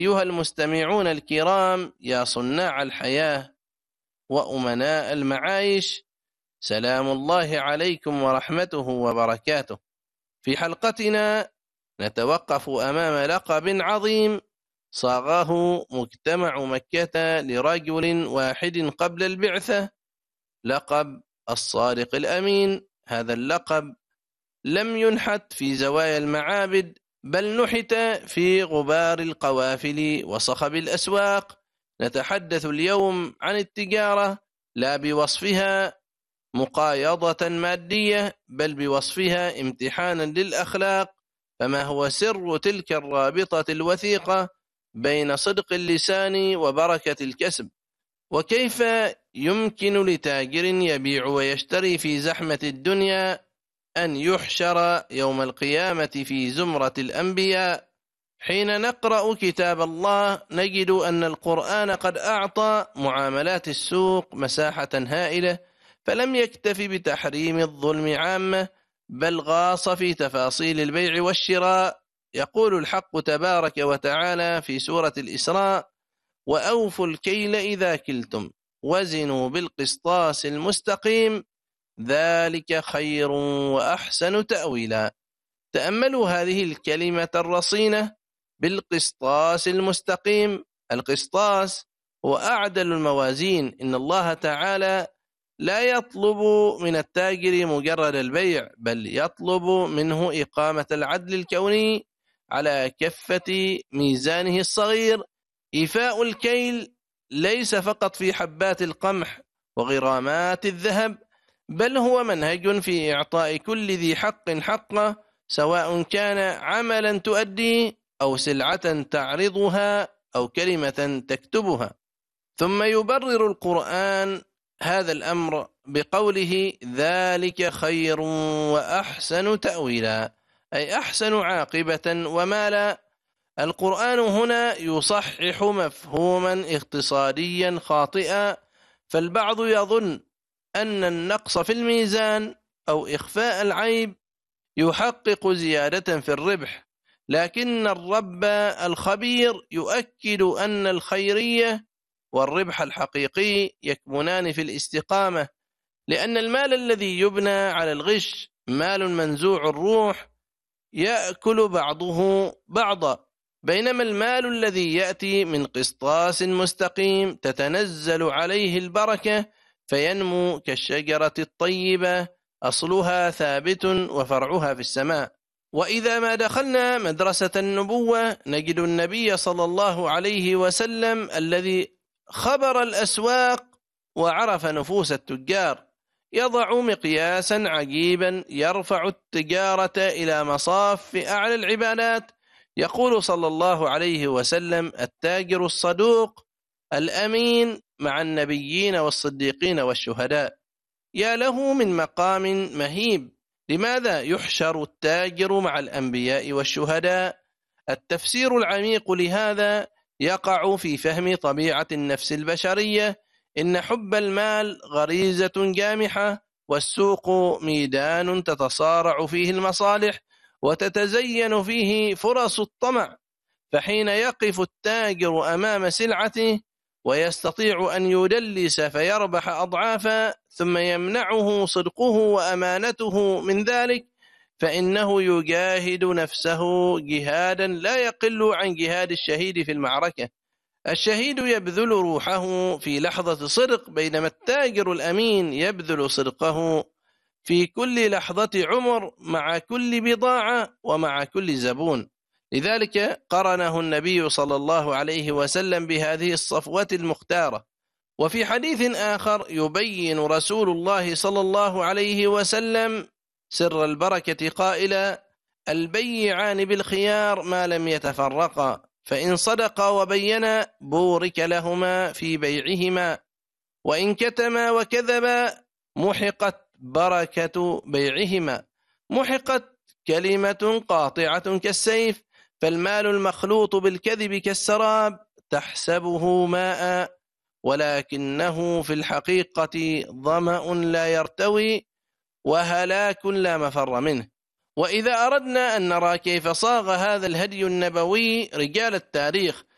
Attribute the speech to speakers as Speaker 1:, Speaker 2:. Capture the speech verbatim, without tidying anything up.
Speaker 1: أيها المستمعون الكرام، يا صناع الحياة وأمناء المعايش، سلام الله عليكم ورحمته وبركاته. في حلقتنا نتوقف أمام لقب عظيم صاغه مجتمع مكة لرجل واحد قبل البعثة، لقب الصادق الأمين. هذا اللقب لم ينحت في زوايا المعابد، بل نحت في غبار القوافل وصخب الأسواق. نتحدث اليوم عن التجارة، لا بوصفها مقايضة مادية، بل بوصفها امتحانا للأخلاق. فما هو سر تلك الرابطة الوثيقة بين صدق اللسان وبركة الكسب؟ وكيف يمكن لتاجر يبيع ويشتري في زحمة الدنيا أن يحشر يوم القيامة في زمرة الأنبياء؟ حين نقرأ كتاب الله نجد أن القرآن قد أعطى معاملات السوق مساحة هائلة، فلم يكتف بتحريم الظلم عامة، بل غاص في تفاصيل البيع والشراء. يقول الحق تبارك وتعالى في سورة الإسراء: وأوفوا الكيل إذا كلتم وزنوا بالقسطاس المستقيم ذلك خير وأحسن تأويلا. تأملوا هذه الكلمة الرصينة: بالقسطاس المستقيم. القسطاس هو أعدل الموازين. إن الله تعالى لا يطلب من التاجر مجرد البيع، بل يطلب منه إقامة العدل الكوني على كفة ميزانه الصغير. إيفاء الكيل ليس فقط في حبات القمح وغرامات الذهب، بل هو منهج في إعطاء كل ذي حق حقه، سواء كان عملا تؤديه أو سلعة تعرضها أو كلمة تكتبها. ثم يبرر القرآن هذا الأمر بقوله: ذلك خير وأحسن تأويلا، أي أحسن عاقبة ومالا. القرآن هنا يصحح مفهوما اقتصاديا خاطئا، فالبعض يظن أن النقص في الميزان أو إخفاء العيب يحقق زيادة في الربح، لكن الرب الخبير يؤكد أن الخيرية والربح الحقيقي يكمنان في الاستقامة، لأن المال الذي يبنى على الغش مال منزوع الروح يأكل بعضه بعضا، بينما المال الذي يأتي من قسطاس مستقيم تتنزل عليه البركة فينمو كالشجرة الطيبة، أصلها ثابت وفرعها في السماء. وإذا ما دخلنا مدرسة النبوة نجد النبي صلى الله عليه وسلم الذي خبر الأسواق وعرف نفوس التجار يضع مقياسا عجيبا يرفع التجارة إلى مصاف أعلى العبادات. يقول صلى الله عليه وسلم: التاجر الصدوق الأمين مع النبيين والصديقين والشهداء. يا له من مقام مهيب! لماذا يحشر التاجر مع الأنبياء والشهداء؟ التفسير العميق لهذا يقع في فهم طبيعة النفس البشرية. إن حب المال غريزة جامحة، والسوق ميدان تتصارع فيه المصالح وتتزين فيه فرص الطمع. فحين يقف التاجر أمام سلعته ويستطيع أن يدلس فيربح أضعافا، ثم يمنعه صدقه وأمانته من ذلك، فإنه يجاهد نفسه جهادا لا يقل عن جهاد الشهيد في المعركة. الشهيد يبذل روحه في لحظة صدق، بينما التاجر الأمين يبذل صدقه في كل لحظة عمر، مع كل بضاعة ومع كل زبون. لذلك قرنه النبي صلى الله عليه وسلم بهذه الصفوة المختارة. وفي حديث آخر يبين رسول الله صلى الله عليه وسلم سر البركة قائلا: البيعان بالخيار ما لم يتفرقا، فإن صدقا وبينا بورك لهما في بيعهما، وإن كتما وكذبا محقت بركة بيعهما. محقت كلمة قاطعة كالسيف، فالمال المخلوط بالكذب كالسراب تحسبه ماء، ولكنه في الحقيقة ظمأ لا يرتوي وهلاك لا مفر منه. وإذا أردنا أن نرى كيف صاغ هذا الهدي النبوي رجال التاريخ